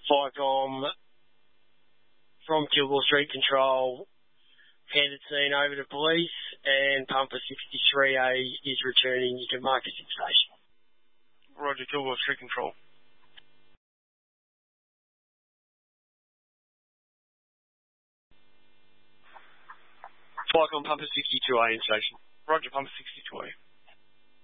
FICOM from Kilgore Street Control handed scene over to police, and Pumper 63A is returning. You can mark us in station. Roger, Kilgore Street Control. FICOM Pumper 62A in station. Roger, Pumper 62A.